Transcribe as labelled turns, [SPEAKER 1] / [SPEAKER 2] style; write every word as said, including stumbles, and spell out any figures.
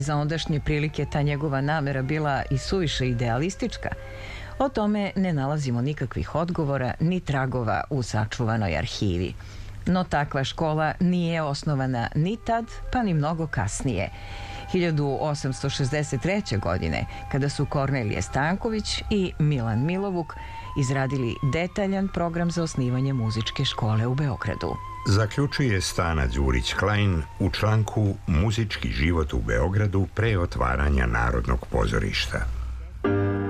[SPEAKER 1] za ondašnje prilike ta njegova namera bila i suviše idealistička, o tome ne nalazimo nikakvih odgovora ni tragova u sačuvanoj arhivi. No takva škola nije osnovana ni tad, pa ni mnogo kasnije. hiljadu osamsto šezdeset treće. godine, kada su Kornelije Stanković i Milan Milovuk izradili detaljan program za osnivanje muzičke škole u Beogradu.
[SPEAKER 2] Zaključuje Stana Đurić-Klajn u članku Muzički život u Beogradu pre otvaranja Narodnog pozorišta.